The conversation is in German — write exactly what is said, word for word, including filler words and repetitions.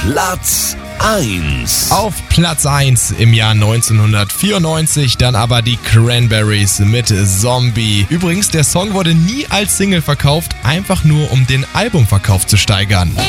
Platz eins. Auf Platz eins im Jahr neunzehnhundertvierundneunzig dann aber die Cranberries mit Zombie. Übrigens, der Song wurde nie als Single verkauft, einfach nur um den Albumverkauf zu steigern.